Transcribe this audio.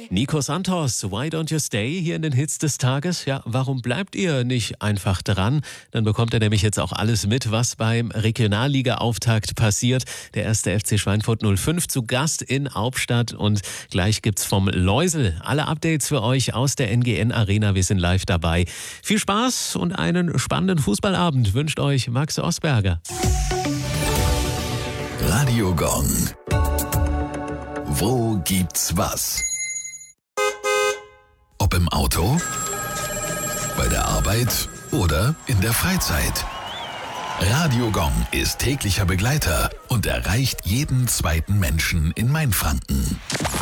Nico Santos, Why Don't You Stay hier in den Hits des Tages. Ja, warum bleibt ihr nicht einfach dran? Dann bekommt ihr nämlich jetzt auch alles mit, was beim Regionalliga-Auftakt passiert. Der erste FC Schweinfurt 05 zu Gast in Hauptstadt und gleich gibt's vom Läusel alle Updates für euch aus der NGN Arena. Wir sind live dabei. Viel Spaß und einen spannenden Fußballabend wünscht euch Max Osberger. Radio Gong. Wo gibt's was? Ob im Auto, bei der Arbeit oder in der Freizeit. Radio Gong ist täglicher Begleiter und erreicht jeden zweiten Menschen in Mainfranken.